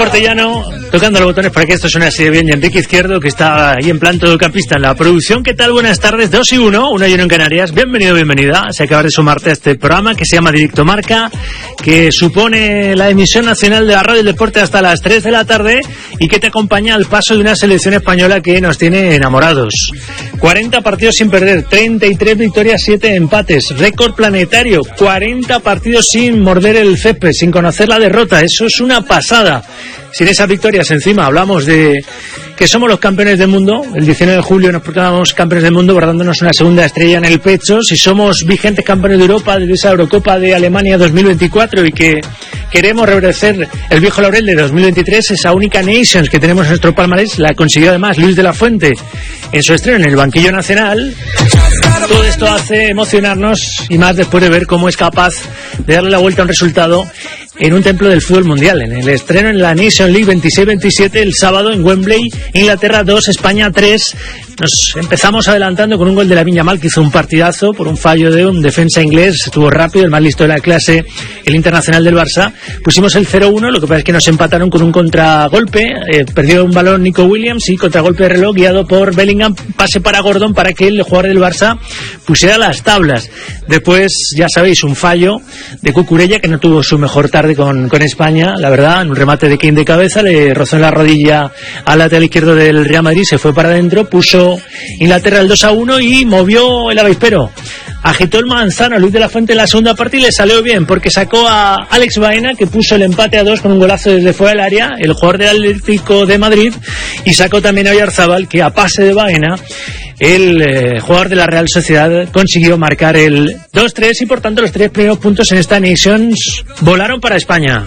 Portellano tocando los botones para que esto suene así de bien, y Enrique Izquierdo, que está ahí en plan todocampista en la producción. ¿Qué tal? Buenas tardes, 2 y 1, 1 y 1 en Canarias. Bienvenido, bienvenida. Se acaba de sumarte a este programa que se llama Directo Marca, que supone la emisión nacional de la radio y el deporte hasta las 3 de la tarde y que te acompaña al paso de una selección española que nos tiene enamorados. 40 partidos sin perder, 33 victorias, 7 empates, récord planetario, 40 partidos sin morder el césped, sin conocer la derrota. Eso es una pasada. Sin esas victorias encima hablamos de que somos los campeones del mundo. El 19 de julio nos proclamamos campeones del mundo, guardándonos una segunda estrella en el pecho. Si somos vigentes campeones de Europa de esa Eurocopa de Alemania 2024 y que queremos reverdecer el viejo laurel de 2023, esa única Nations que tenemos en nuestro palmarés la consiguió además Luis de la Fuente en su estreno en el banquillo nacional. Todo esto hace emocionarnos, y más después de ver cómo es capaz de darle la vuelta a un resultado en un templo del fútbol mundial, en el estreno en la Nation League 26-27 el sábado en Wembley, Inglaterra 2, España 3. Nos empezamos adelantando con un gol de Lamine Yamal, que hizo un partidazo por un fallo de un defensa inglés, estuvo rápido, el más listo de la clase, el internacional del Barça. Pusimos el 0-1, lo que pasa es que nos empataron con un contragolpe, perdió un balón Nico Williams y contragolpe de reloj guiado por Bellingham, pase para Gordon para que el jugador del Barça pusiera las tablas. Después, ya sabéis, un fallo de Cucurella, que no tuvo su mejor tarde con España, la verdad, en un remate de Kane de cabeza, le rozó en la rodilla al lateral izquierdo del Real Madrid, se fue para adentro, puso Inglaterra el 2-1 y movió el avispero. Agitó el manzano Luis de la Fuente en la segunda parte y le salió bien, porque sacó a Alex Baena, que puso el empate a 2 con un golazo desde fuera del área, el jugador del Atlético de Madrid, y sacó también a Oyarzabal, que a pase de Baena el jugador de la Real Sociedad consiguió marcar el 2-3 y por tanto los 3 primeros puntos en esta Nations volaron para España.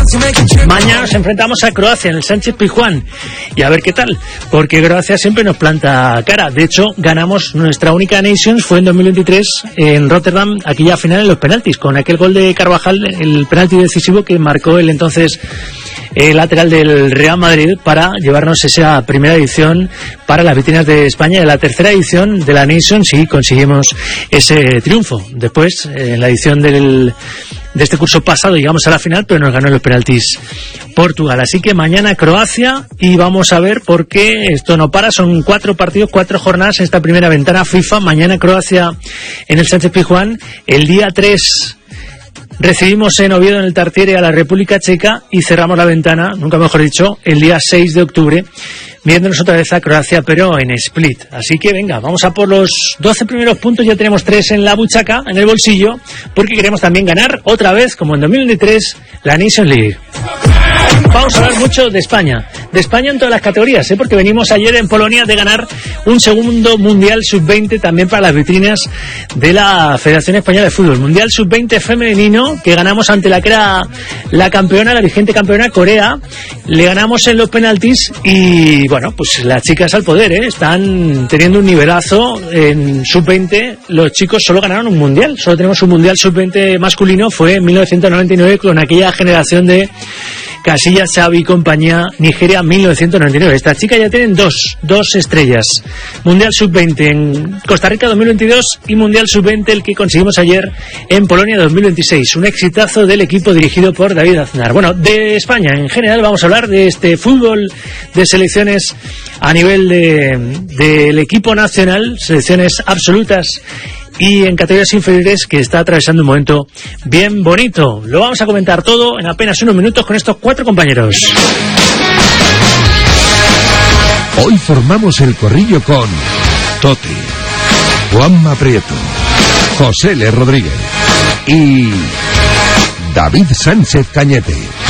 Mañana nos enfrentamos a Croacia en el Sánchez Pizjuán y a ver qué tal, porque Croacia siempre nos planta cara. De hecho, ganamos nuestra única Nations, fue en 2023 en Rotterdam, aquella final en los penaltis, con aquel gol de Carvajal, el penalti decisivo que marcó el entonces lateral del Real Madrid para llevarnos esa primera edición para las vitrinas de España. En la tercera edición de la Nations sí conseguimos ese triunfo. Después, en la edición de este curso pasado llegamos a la final, pero nos ganó en los penaltis Portugal. Así que mañana Croacia, y vamos a ver por qué esto no para. Son 4 partidos, 4 jornadas en esta primera ventana FIFA. Mañana Croacia en el Sánchez Pizjuán. El día 3 recibimos en Oviedo, en el Tartiere, a la República Checa y cerramos la ventana, nunca mejor dicho, el día 6 de octubre, viéndonos otra vez a Croacia, pero en Split. Así que venga, vamos a por los 12 primeros puntos, ya tenemos 3 en la buchaca, en el bolsillo, porque queremos también ganar otra vez, como en 2023, la Nation League. Vamos a hablar mucho de España en todas las categorías, porque venimos ayer en Polonia de ganar un segundo Mundial Sub-20 también para las vitrinas de la Federación Española de Fútbol. Mundial Sub-20 femenino que ganamos ante la que era la campeona, la vigente campeona, Corea. Le ganamos en los penaltis y bueno, pues las chicas al poder, están teniendo un nivelazo en Sub-20. Los chicos solo ganaron un Mundial, solo tenemos un Mundial Sub-20 masculino, fue en 1999 con aquella generación de Casillas, Xavi y compañía, Nigeria 1999. Estas chicas ya tienen dos estrellas. Mundial Sub-20 en Costa Rica 2022 y Mundial Sub-20 el que conseguimos ayer en Polonia 2026. Un exitazo del equipo dirigido por David Aznar. Bueno, de España en general vamos a hablar de este fútbol de selecciones a nivel del equipo nacional, selecciones absolutas y en categorías inferiores, que está atravesando un momento bien bonito. Lo vamos a comentar todo en apenas unos minutos con estos 4 compañeros. Hoy formamos el corrillo con Toti, Juanma Prieto, José L. Rodríguez y David Sánchez Cañete.